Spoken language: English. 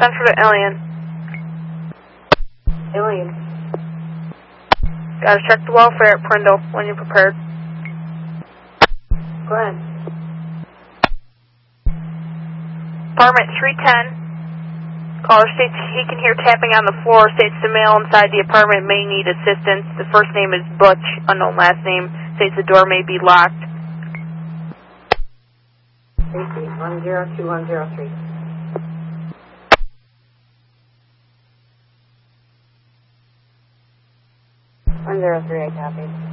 Central to Alien. Alien. Gotta check the welfare at Prindle when you're prepared. Go ahead. Apartment 310. Caller states he can hear tapping on the floor. States the male inside the apartment may need assistance. The first name is Butch, unknown last name. States the door may be locked. 102-103. 103, I copy.